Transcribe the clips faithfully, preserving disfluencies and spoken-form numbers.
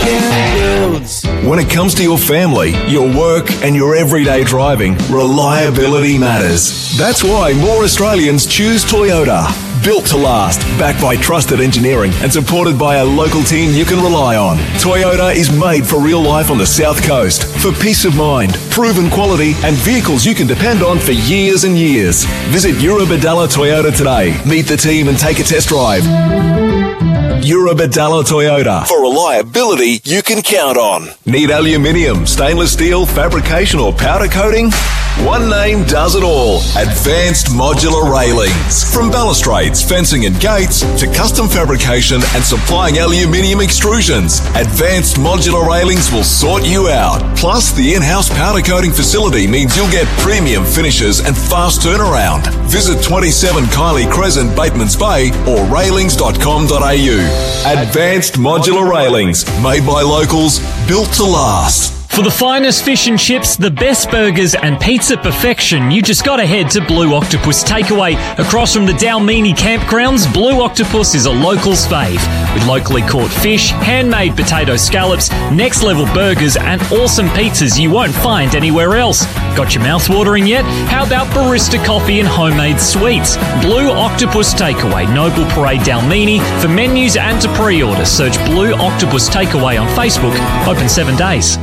builds. When it comes to your family, your work and your everyday driving, reliability matters. That's why more Australians choose Toyota. Built to last, backed by trusted engineering and supported by a local team you can rely on. Toyota is made for real life on the South Coast, for peace of mind, proven quality and vehicles you can depend on for years and years. Visit Eurobadalla Toyota today. Meet the team and take a test drive. Eurobadalla Toyota, for reliability you can count on. Need aluminium, stainless steel, fabrication or powder coating? One name does it all. Advanced Modular Railings. From balustrades, fencing and gates to custom fabrication and supplying aluminium extrusions, Advanced Modular Railings will sort you out. Plus, the in-house powder coating facility means you'll get premium finishes and fast turnaround. Visit twenty-seven Kylie Crescent, Batemans Bay or railings dot com dot a u. Advanced Modular Railings. Made by locals, built to last. For the finest fish and chips, the best burgers and pizza perfection, you just got to head to Blue Octopus Takeaway. Across from the Dalmini campgrounds, Blue Octopus is a local's fave. With locally caught fish, handmade potato scallops, next level burgers and awesome pizzas you won't find anywhere else. Got your mouth watering yet? How about barista coffee and homemade sweets? Blue Octopus Takeaway, Noble Parade Dalmini. For menus and to pre-order, search Blue Octopus Takeaway on Facebook. Open seven days.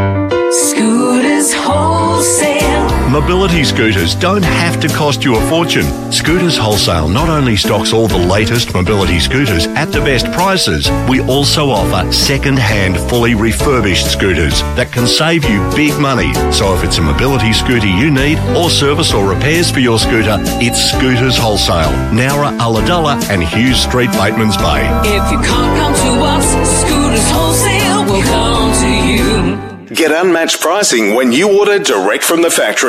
Scooters Wholesale. Mobility scooters don't have to cost you a fortune. Scooters Wholesale not only stocks all the latest mobility scooters at the best prices, we also offer second-hand, fully refurbished scooters that can save you big money. So if it's a mobility scooter you need, or service or repairs for your scooter, it's Scooters Wholesale. Nowra, Ulladulla and Hughes Street, Batemans Bay. If you can't come to us, Scooters Wholesale will come to you. Get unmatched pricing when you order direct from the factory.